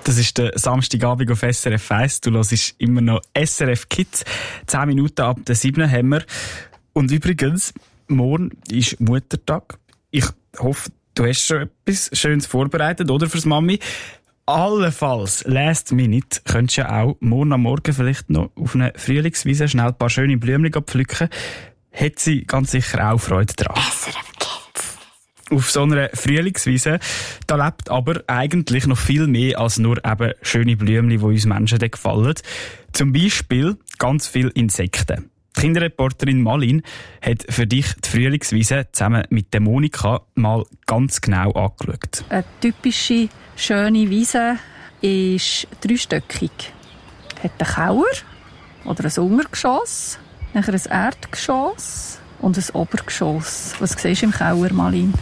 Das ist der Samstagabend auf SRF 1. Du hörst immer noch SRF Kids. 10 Minuten ab der 7 haben wir. Und übrigens, morgen ist Muttertag. Ich hoffe, du hast schon etwas Schönes vorbereitet, oder, fürs Mami? Allenfalls, last minute, könntest du ja auch morgen am Morgen vielleicht noch auf einer Frühlingswiese schnell ein paar schöne Blümchen pflücken. Hat sie ganz sicher auch Freude daran. SRF Kids. Auf so einer Frühlingswiese, da lebt aber eigentlich noch viel mehr als nur eben schöne Blümchen, die uns Menschen gefallen. Zum Beispiel ganz viele Insekten. Die Kinderreporterin Malin hat für dich die Frühlingswiese zusammen mit der Monika mal ganz genau angeschaut. Eine typische, schöne Wiese ist dreistöckig. Hat einen Kauer oder ein Untergeschoss, nachher ein Erdgeschoss und ein Obergeschoss. Was siehst du im Kauer, Malin?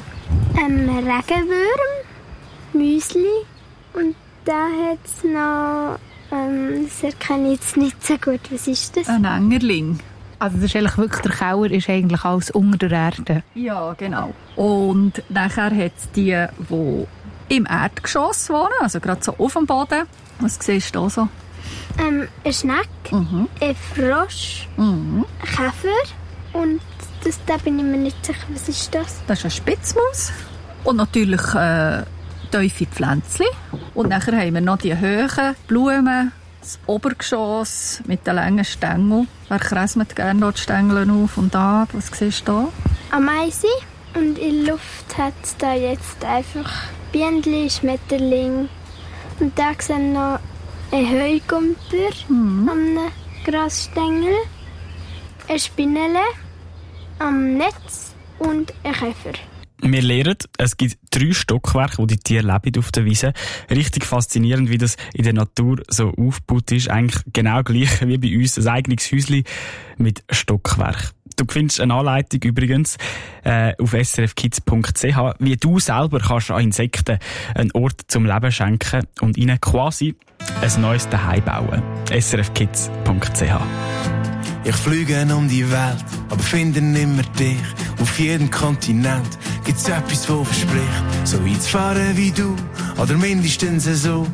Regenwürm, Müsli und da hat es noch, das erkenne ich jetzt nicht so gut. Was ist das? Ein Engerling. Also das ist eigentlich wirklich, der Kauer ist eigentlich alles unter der Erde. Ja, genau. Und nachher hat es die im Erdgeschoss wohnen, also gerade so auf dem Boden. Was siehst du da so? Eine Schnecke, ein Frosch, ein Käfer und da bin ich mir nicht sicher, was ist das? Das ist eine Spitzmaus. Und natürlich tiefe Pflänzchen. Und nachher haben wir noch die Höhen, Blumen, das Obergeschoss mit den langen Stängeln. Wer kräsmet gerne die Stängel auf und ab? Was siehst du da? Ameise. Und in der Luft hat es da jetzt einfach Bienen, Schmetterling. Und da sehen wir noch einen Heugumper an einem Grasstängel, eine Spinelle am Netz und ein Käfer. Wir lernen, es gibt 3 Stockwerke, wo die Tiere leben auf der Wiese. Richtig faszinierend, wie das in der Natur so aufgebaut ist. Eigentlich genau gleich wie bei uns, ein eigenes Häuschen mit Stockwerk. Du findest eine Anleitung übrigens auf srfkids.ch, wie du selber kannst an Insekten einen Ort zum Leben schenken und ihnen quasi ein neues Zuhause bauen. srfkids.ch. Ich fliege um die Welt, aber finde nimmer dich. Auf jedem Kontinent gibt's etwas, wo verspricht, so weit zu fahren wie du, oder mindestens so.